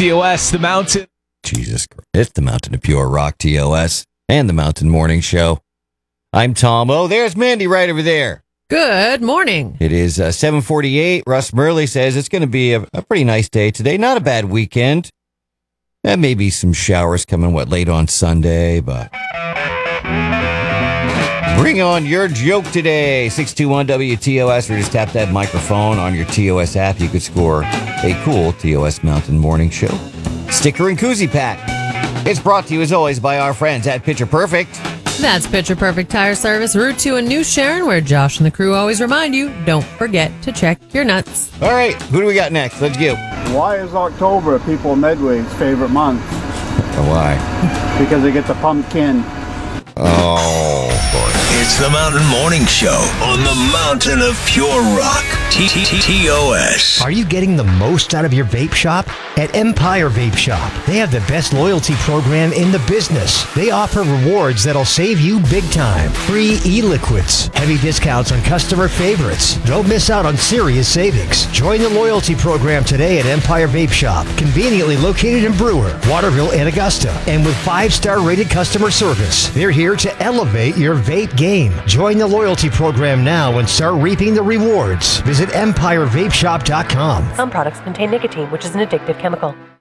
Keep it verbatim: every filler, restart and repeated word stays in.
T O S, The Mountain. Jesus Christ. It's the Mountain of Pure Rock, T O S, and the Mountain Morning Show. I'm Tom. Oh, there's Mandy right over there. Good morning. It is uh, seven forty-eight. Russ Murley says it's going to be a, a pretty nice day today. Not a bad weekend. And maybe some showers coming, what, late on Sunday, but... Bring on your joke today. six two one W T O S, or just tap that microphone on your T O S app. You could score a cool T O S Mountain Morning Show sticker and koozie pack. It's brought to you, as always, by our friends at Picture Perfect. That's Picture Perfect Tire Service, Route two in New Sharon, where Josh and the crew always remind you, don't forget to check your nuts. All right, who do we got next? Let's go. Why is October People Medway's favorite month? Why? Because they get the pumpkin. Oh, boy. It's the Mountain Morning Show on the Mountain of Pure Rock, T T O S. Are you getting the most out of your vape shop? At Empire Vape Shop, they have the best loyalty program in the business. They offer rewards that'll save you big time. Free e-liquids, heavy discounts on customer favorites. Don't miss out on serious savings. Join the loyalty program today at Empire Vape Shop, conveniently located in Brewer, Waterville, and Augusta, and with five-star rated customer service. They're here to elevate your vape game. Join the loyalty program now and start reaping the rewards. Visit empire vape shop dot com. Some products contain nicotine, which is an addictive chemical.